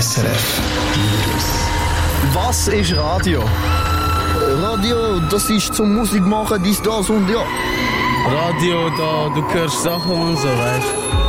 SRF Was ist Radio? Radio, das ist zum Musik machen, dies, das und ja. Radio, da du hörst Sachen und so, weißt du.